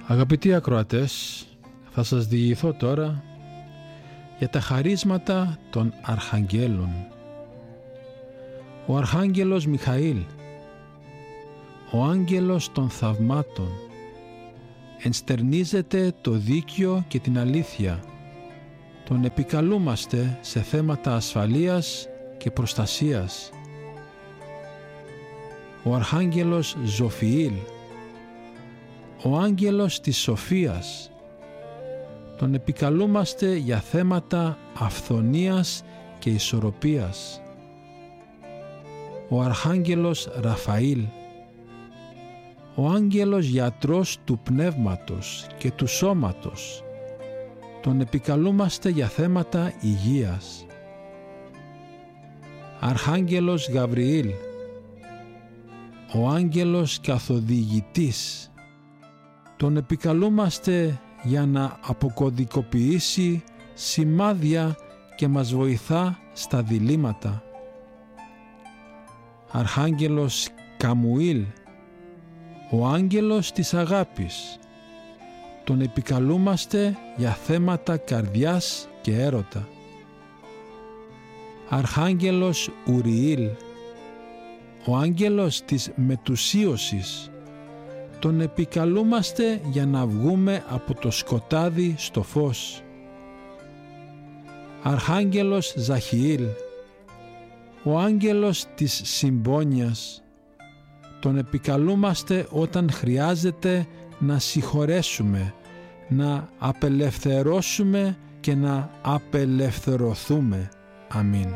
Αγαπητοί ακροατές, θα σας διηγηθώ τώρα για τα χαρίσματα των Αρχαγγέλων. Ο Αρχάγγελος Μιχαήλ, ο άγγελος των θαυμάτων, ενστερνίζεται το δίκαιο και την αλήθεια. Τον επικαλούμαστε σε θέματα ασφαλείας και προστασίας. Ο Αρχάγγελος Ζωφιήλ, ο άγγελος της σοφίας. Τον επικαλούμαστε για θέματα αυθονίας και ισορροπίας. Ο Αρχάγγελος Ραφαήλ, ο άγγελος γιατρός του πνεύματος και του σώματος. Τον επικαλούμαστε για θέματα υγείας. Αρχάγγελος Γαβριήλ, ο άγγελος καθοδηγητής. Τον επικαλούμαστε για να αποκωδικοποιήσει σημάδια και μας βοηθά στα διλήμματα. Αρχάγγελος Καμουήλ, ο άγγελος της αγάπης. Τον επικαλούμαστε για θέματα καρδιάς και έρωτα. Αρχάγγελος Ουριήλ, ο άγγελος της μετουσίωσης. Τον επικαλούμαστε για να βγούμε από το σκοτάδι στο φως. Αρχάγγελος Ζαχιήλ, ο άγγελος της συμπόνιας. Τον επικαλούμαστε όταν χρειάζεται να συγχωρέσουμε, να απελευθερώσουμε και να απελευθερωθούμε. Αμήν.